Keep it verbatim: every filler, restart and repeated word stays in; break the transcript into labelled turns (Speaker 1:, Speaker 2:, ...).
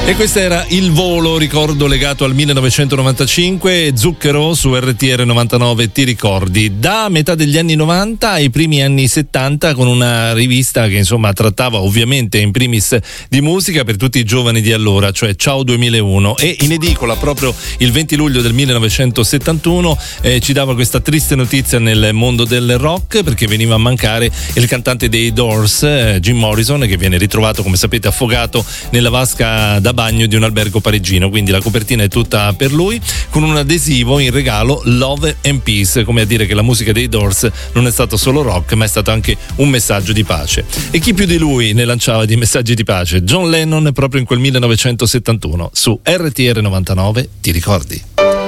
Speaker 1: E questo era Il Volo, ricordo legato al millenovecentonovantacinque, Zucchero su R T R novantanove, ti ricordi? Da metà degli anni novanta ai primi anni settanta, con una rivista che insomma trattava ovviamente in primis di musica per tutti i giovani di allora, cioè Ciao duemilauno, e in edicola proprio il venti luglio del millenovecentosettantuno eh, ci dava questa triste notizia nel mondo del rock, perché veniva a mancare il cantante dei Doors, eh, Jim Morrison, che viene ritrovato, come sapete, affogato nella vasca da bagno di un albergo parigino, quindi la copertina è tutta per lui, con un adesivo in regalo Love and Peace, come a dire che la musica dei Doors non è stato solo rock, ma è stato anche un messaggio di pace. E chi più di lui ne lanciava di messaggi di pace? John Lennon, proprio in quel millenovecentosettantuno su R T R novantanove, ti ricordi?